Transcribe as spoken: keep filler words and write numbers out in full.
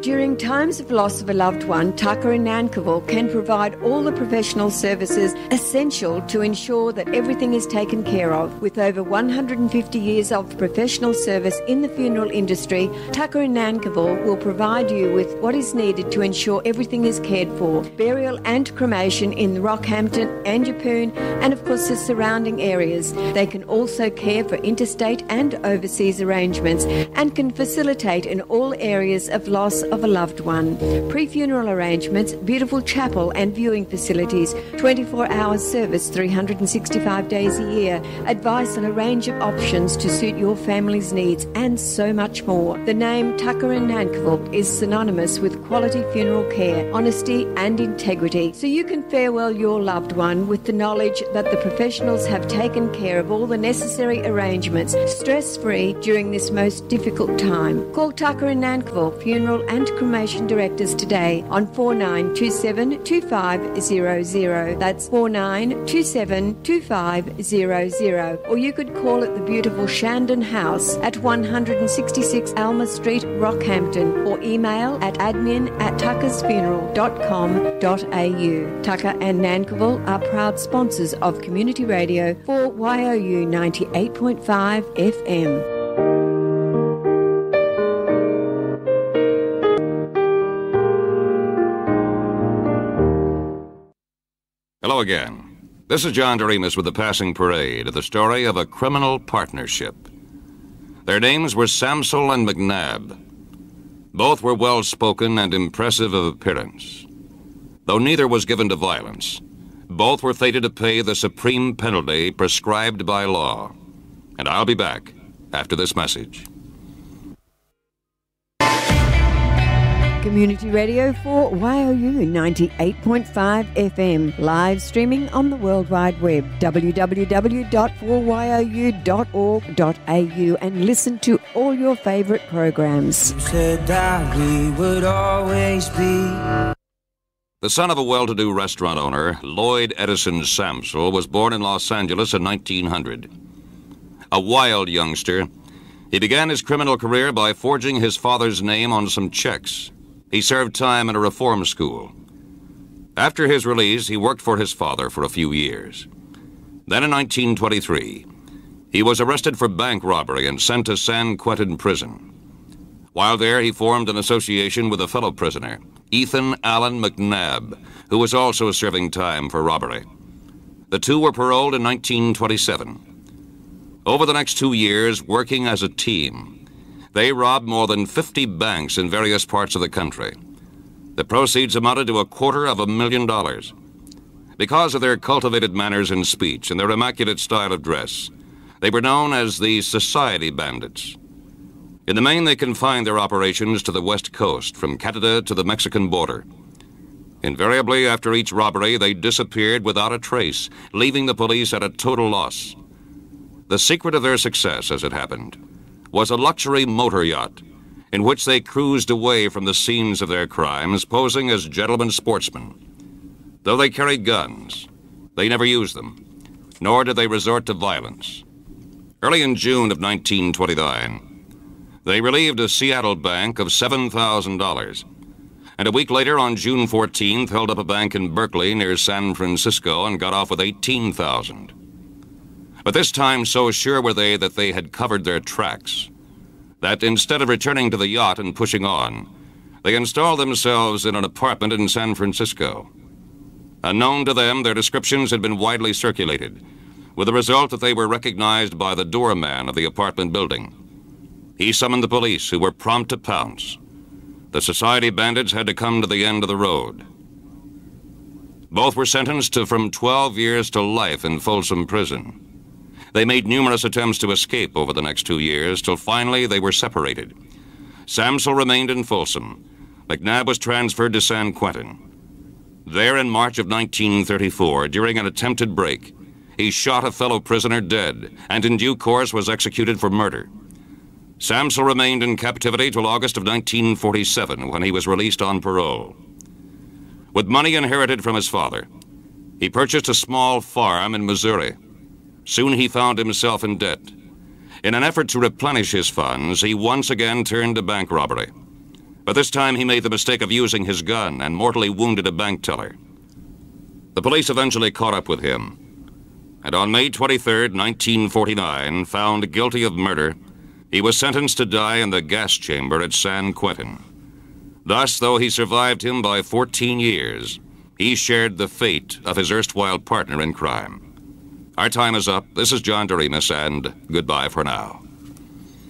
During times of loss of a loved one, Tucker in Nankivell can provide all the professional services essential to ensure that everything is taken care of. With over one hundred fifty years of professional service in the funeral industry, Tucker in Nankivell will provide you with what is needed to ensure everything is cared for. Burial and cremation in Rockhampton and Yeppoon and of course the surrounding areas. They can also care for interstate and overseas arrangements and can facilitate in all areas of loss of a loved one. Pre-funeral arrangements, beautiful chapel and viewing facilities, twenty-four hour service three hundred sixty-five days a year, advice on a range of options to suit your family's needs and so much more. The name Tucker in Nankivell is synonymous with quality funeral care, honesty and integrity, so you can farewell your loved one with the knowledge that the professionals have taken care of all the necessary arrangements stress-free during this most difficult time. Call Tucker in Nankivell Funeral and Cremation Directors today on four nine two seven two five zero zero. That's four nine two seven two five zero zero. Or you could call at the beautiful Shandon House at one sixty-six Alma Street, Rockhampton, or email at admin at tuckersfuneral dot com dot a u. Tucker and Nankivell are proud sponsors of Community Radio for Y O U ninety-eight point five F M. Hello again. This is John Doremus with the Passing Parade, the story of a criminal partnership. Their names were Samsel and McNabb. Both were well-spoken and impressive of appearance. Though neither was given to violence, both were fated to pay the supreme penalty prescribed by law. And I'll be back after this message. Community Radio for Y O U ninety-eight point five F M, live streaming on the World Wide Web, w w w dot four y o u dot org dot a u, and listen to all your favourite programs. You said that we would always be. The son of a well-to-do restaurant owner, Lloyd Edison Samsel, was born in Los Angeles in nineteen hundred. A wild youngster, he began his criminal career by forging his father's name on some checks. He served time in a reform school. After his release, he worked for his father for a few years. Then in nineteen twenty-three, he was arrested for bank robbery and sent to San Quentin prison. While there, he formed an association with a fellow prisoner, Ethan Allen McNabb, who was also serving time for robbery. The two were paroled in nineteen twenty-seven. Over the next two years, working as a team, they robbed more than fifty banks in various parts of the country. The proceeds amounted to a quarter of a million dollars. Because of their cultivated manners and speech and their immaculate style of dress, they were known as the Society Bandits. In the main, they confined their operations to the West Coast, from Canada to the Mexican border. Invariably, after each robbery, they disappeared without a trace, leaving the police at a total loss. The secret of their success, as it happened, was a luxury motor yacht in which they cruised away from the scenes of their crimes, posing as gentlemen sportsmen. Though they carried guns, they never used them, nor did they resort to violence. Early in June of nineteen twenty-nine, they relieved a Seattle bank of seven thousand dollars, and a week later, on June fourteenth, held up a bank in Berkeley near San Francisco and got off with eighteen thousand dollars. But this time, so sure were they that they had covered their tracks, that instead of returning to the yacht and pushing on, they installed themselves in an apartment in San Francisco. Unknown to them, their descriptions had been widely circulated, with the result that they were recognized by the doorman of the apartment building. He summoned the police, who were prompt to pounce. The Society Bandits had to come to the end of the road. Both were sentenced to from twelve years to life in Folsom Prison. They made numerous attempts to escape over the next two years, till finally they were separated. Samsel remained in Folsom. McNabb was transferred to San Quentin. There in March of nineteen thirty-four, during an attempted break, he shot a fellow prisoner dead, and in due course was executed for murder. Samsel remained in captivity till August of nineteen forty-seven, when he was released on parole. With money inherited from his father, he purchased a small farm in Missouri. Soon he found himself in debt. In an effort to replenish his funds, he once again turned to bank robbery. But this time he made the mistake of using his gun and mortally wounded a bank teller. The police eventually caught up with him, and on May twenty-third, nineteen forty-nine, found guilty of murder, he was sentenced to die in the gas chamber at San Quentin. Thus, though he survived him by fourteen years, he shared the fate of his erstwhile partner in crime. Our time is up. This is John Doremus, and goodbye for now.